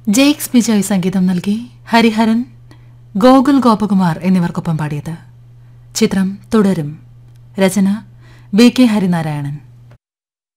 ജെയ്ക്സ് ബിജോയ് സംഗീതം നൽകി ഹരിഹരൻ, ഗോകുൽ ഗോപകുമാർ എന്നിവർക്കൊപ്പം പാടിയത്. ചിത്രം തുടരും. രചന BK ഹരിനാരായണൻ.